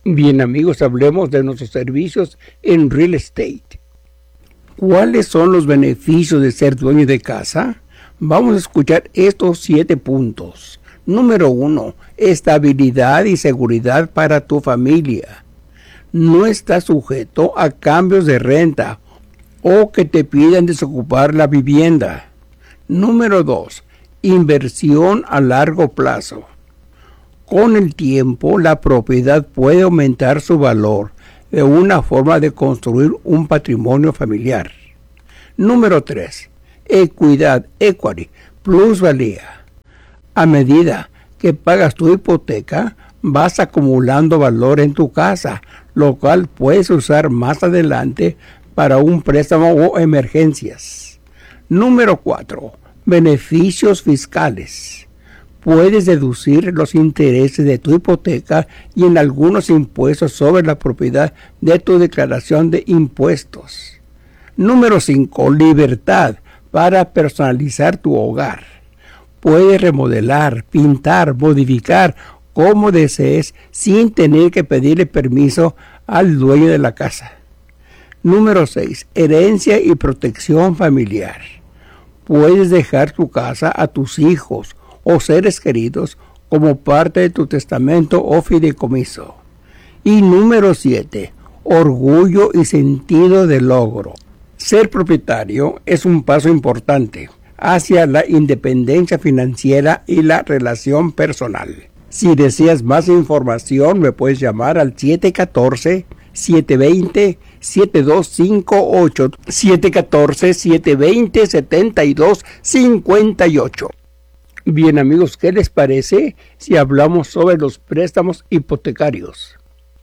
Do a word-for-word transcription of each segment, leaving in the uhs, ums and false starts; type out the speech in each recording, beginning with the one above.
Bien amigos, hablemos de nuestros servicios en real estate. ¿Cuáles son los beneficios de ser dueño de casa? Vamos a escuchar estos siete puntos. Número uno, estabilidad y seguridad para tu familia. No estás sujeto a cambios de renta o que te pidan desocupar la vivienda. Número dos, inversión a largo plazo. Con el tiempo, la propiedad puede aumentar su valor de una forma de construir un patrimonio familiar. Número tres. Equidad, equity, plusvalía. A medida que pagas tu hipoteca, vas acumulando valor en tu casa, lo cual puedes usar más adelante para un préstamo o emergencias. Número cuatro. Beneficios fiscales. Puedes deducir los intereses de tu hipoteca y en algunos impuestos sobre la propiedad de tu declaración de impuestos. Número cinco. Libertad para personalizar tu hogar. Puedes remodelar, pintar, modificar como desees sin tener que pedirle permiso al dueño de la casa. Número seis. Herencia y protección familiar. Puedes dejar tu casa a tus hijos o seres queridos como parte de tu testamento o fideicomiso. Y número siete. Orgullo y sentido de logro. Ser propietario es un paso importante hacia la independencia financiera y la relación personal. Si deseas más información, me puedes llamar al siete uno cuatro, siete dos cero, siete dos cinco ocho, siete uno cuatro, siete dos cero, siete dos cinco ocho. Bien amigos, ¿qué les parece si hablamos sobre los préstamos hipotecarios?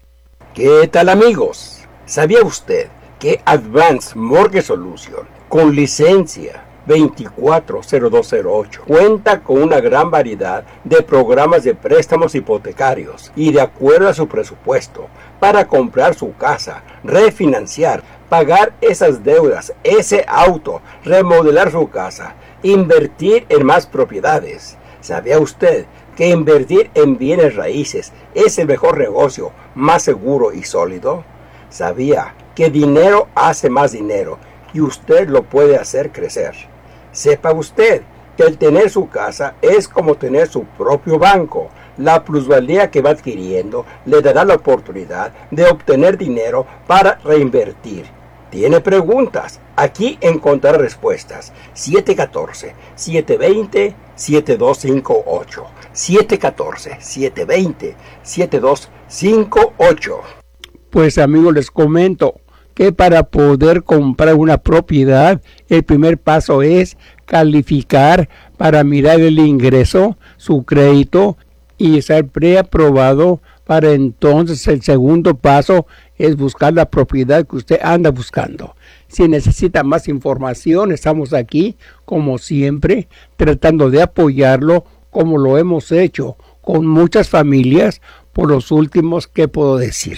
¿Qué tal amigos? ¿Sabía usted que Advanced Mortgage Solution, con licencia veinticuatro cero dos cero ocho, cuenta con una gran variedad de programas de préstamos hipotecarios y de acuerdo a su presupuesto para comprar su casa, refinanciar, pagar esas deudas, ese auto, remodelar su casa, invertir en más propiedades? ¿Sabía usted que invertir en bienes raíces es el mejor negocio, más seguro y sólido? ¿Sabía que dinero hace más dinero y usted lo puede hacer crecer? Sepa usted que el tener su casa es como tener su propio banco. La plusvalía que va adquiriendo le dará la oportunidad de obtener dinero para reinvertir. ¿Tiene preguntas? Aquí encontrará respuestas. siete uno cuatro, siete dos cero, siete dos cinco ocho. siete uno cuatro, siete dos cero, siete dos cinco ocho. Pues amigos, les comento que para poder comprar una propiedad, el primer paso es calificar para mirar el ingreso, su crédito y ser preaprobado. Para entonces el segundo paso es buscar la propiedad que usted anda buscando. Si necesita más información, estamos aquí como siempre tratando de apoyarlo como lo hemos hecho con muchas familias por los últimos, ¿qué puedo decir?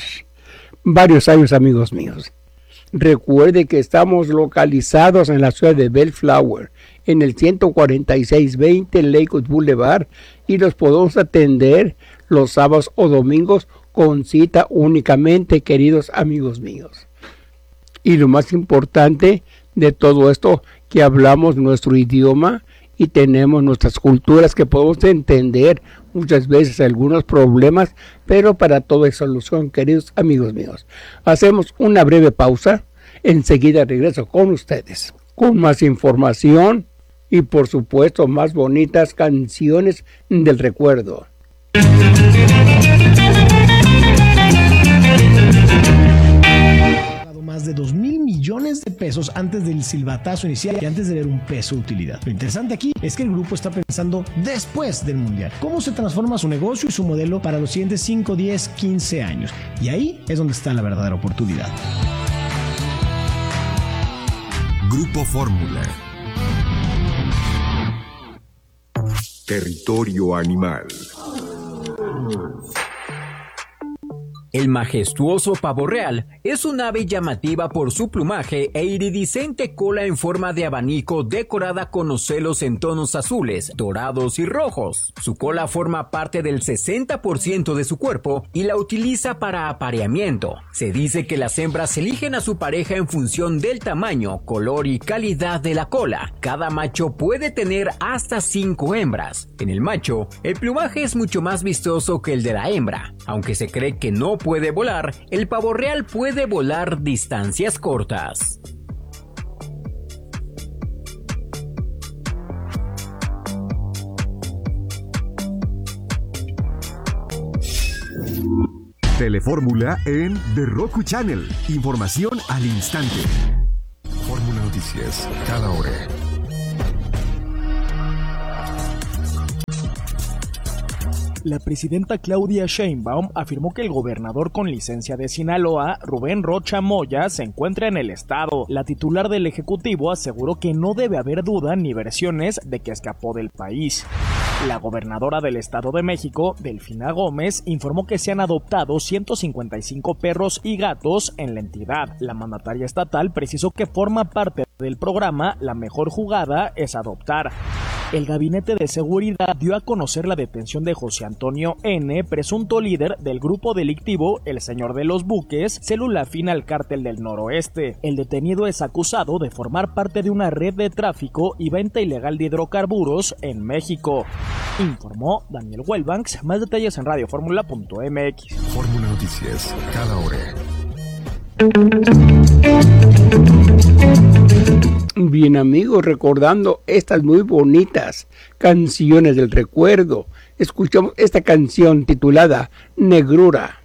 Varios años, amigos míos. Recuerde que estamos localizados en la ciudad de Bellflower, en el ciento cuarenta y seis veinte Lakewood Boulevard, y los podemos atender los sábados o domingos con cita únicamente, queridos amigos míos. Y lo más importante de todo esto, que hablamos nuestro idioma y tenemos nuestras culturas, que podemos entender muchas veces algunos problemas, pero para todo hay solución, queridos amigos míos. Hacemos una breve pausa, enseguida regreso con ustedes, con más información y por supuesto más bonitas canciones del recuerdo. Más de dos mil millones de pesos antes del silbatazo inicial y antes de ver un peso de utilidad. Lo interesante aquí es que el grupo está pensando después del mundial. ¿Cómo se transforma su negocio y su modelo para los siguientes cinco, diez, quince años? Y ahí es donde está la verdadera oportunidad. Grupo Fórmula. Territorio Animal. El majestuoso pavo real es un ave llamativa por su plumaje e iridiscente cola en forma de abanico decorada con ocelos en tonos azules, dorados y rojos. Su cola forma parte del sesenta por ciento de su cuerpo y la utiliza para apareamiento. Se dice que las hembras eligen a su pareja en función del tamaño, color y calidad de la cola. Cada macho puede tener hasta cinco hembras. En el macho, el plumaje es mucho más vistoso que el de la hembra. Aunque se cree que no puede volar, el pavo real puede volar distancias cortas. Telefórmula en The Roku Channel. Información al instante. Fórmula Noticias, cada hora. La presidenta Claudia Sheinbaum afirmó que el gobernador con licencia de Sinaloa, Rubén Rocha Moya, se encuentra en el estado. La titular del Ejecutivo aseguró que no debe haber duda ni versiones de que escapó del país. La gobernadora del Estado de México, Delfina Gómez, informó que se han adoptado ciento cincuenta y cinco perros y gatos en la entidad. La mandataria estatal precisó que forma parte del programa La Mejor Jugada es Adoptar. El Gabinete de Seguridad dio a conocer la detención de José Antonio N., presunto líder del grupo delictivo El Señor de los Buques, célula afín al Cártel del Noroeste. El detenido es acusado de formar parte de una red de tráfico y venta ilegal de hidrocarburos en México. Informó Daniel Wellbanks. Más detalles en radio fórmula punto m x. Fórmula Noticias, cada hora. Bien amigos, recordando estas muy bonitas canciones del recuerdo, escuchamos esta canción titulada Negrura.